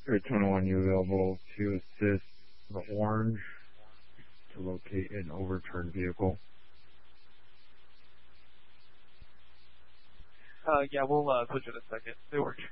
321, you available to assist the orange to locate an overturned vehicle? Yeah, we'll switch in a second. The orange.